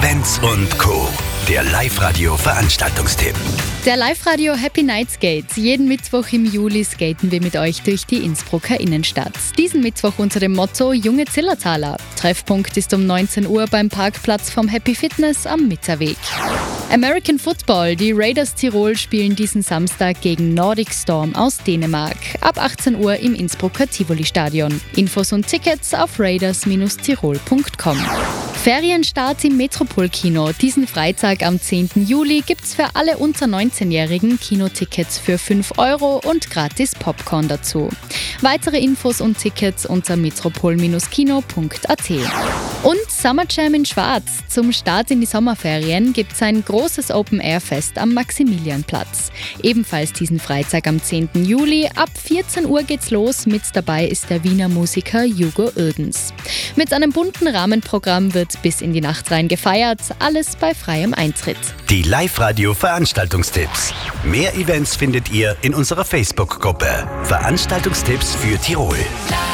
Benz und Co. Der Live-Radio-Veranstaltungstipp. Der Live-Radio Happy Night Skate. Jeden Mittwoch im Juli skaten wir mit euch durch die Innsbrucker Innenstadt. Diesen Mittwoch unter dem Motto Junge Zillertaler. Treffpunkt ist um 19 Uhr beim Parkplatz vom Happy Fitness am Mitterweg. American Football. Die Raiders Tirol spielen diesen Samstag gegen Nordic Storm aus Dänemark. Ab 18 Uhr im Innsbrucker Tivoli-Stadion. Infos und Tickets auf raiders-tirol.com. Ferienstart im Metropol-Kino. Diesen Freitag am 10. Juli gibt's für alle unter 19-Jährigen Kinotickets für 5 € und gratis Popcorn dazu. Weitere Infos und Tickets unter metropol-kino.at. Und Summer Jam in Schwarz. Zum Start in die Sommerferien gibt's ein großes Open-Air-Fest am Maximilianplatz. Ebenfalls diesen Freitag am 10. Juli. Ab 14 Uhr geht's los. Mit dabei ist der Wiener Musiker Hugo Oedens. Mit einem bunten Rahmenprogramm wird bis in die Nacht rein gefeiert. Alles bei freiem Eintritt. Die Live-Radio-Veranstaltungstipps. Mehr Events findet ihr in unserer Facebook-Gruppe. Veranstaltungstipps für Tirol.